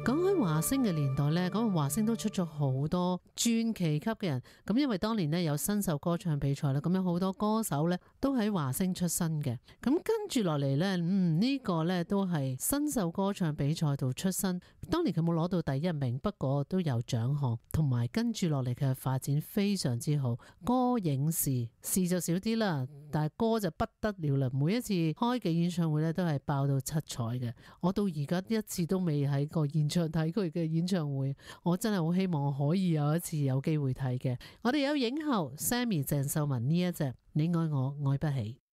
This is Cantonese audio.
講開華星嘅年代呢，咁華星都出咗好多傳奇級嘅人。咁因為當年呢有新秀歌唱比賽啦，咁有好多歌手呢都喺華星出身嘅。咁跟住落嚟呢，呢個呢都係新秀歌唱比賽度出身。當年佢冇攞到第一名，不過都有獎項，同埋跟住落嚟嘅發展非常之好。歌影視就少啲啦，但係歌就不得了啦。每一次開嘅演唱會呢都係爆到七彩嘅。我到而家一次都未喺個現場睇佢嘅演唱會，我真係好希望我可以有一次有機會睇嘅。我哋有影后 Sammy 鄭秀文呢一隻你愛我愛不起。